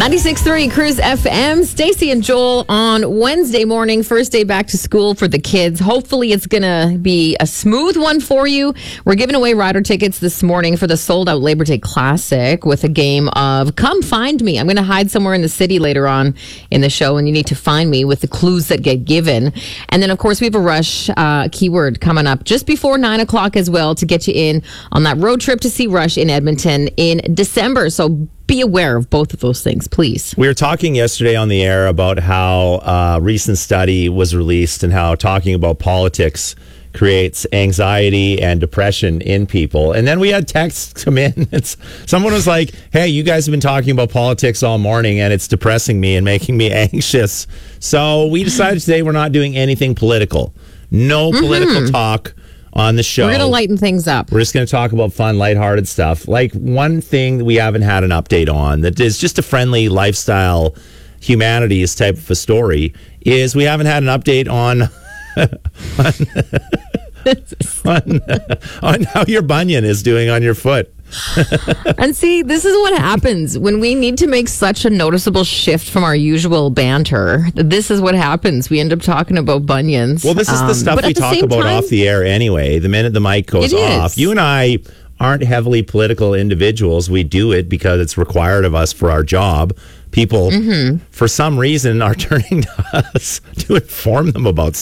96.3 Cruise FM. Stacy and Joel on Wednesday morning, first day back to school for the kids. Hopefully it's going to be a smooth one for you. We're giving away rider tickets this morning for the sold-out Labor Day Classic with a game of Come Find Me. I'm going to hide somewhere in the city later on in the show, and you need to find me with the clues that get given. And then, of course, we have a Rush keyword coming up just before 9 o'clock as well to get you in on that road trip to see Rush in Edmonton in December. So be aware of both of those things, please. We were talking yesterday on the air about how a recent study was released and how talking about politics creates anxiety and depression in people. And then we had texts come in. Someone was like, hey, you guys have been talking about politics all morning and it's depressing me and making me anxious. So we decided today we're not doing anything political. No political talk on the show. We're going to lighten things up. We're just going to talk about fun, lighthearted stuff. Like one thing that we haven't had an update on that is just a friendly lifestyle humanities type of a story is we haven't had an update on on how your bunion is doing on your foot. And see, this is what happens when we need to make such a noticeable shift from our usual banter. This is what happens. We end up talking about bunions. Well, this is the stuff we talk about off the air anyway. The minute the mic goes off, you and I aren't heavily political individuals. We do it because it's required of us for our job. People, for some reason, are turning to us to inform them about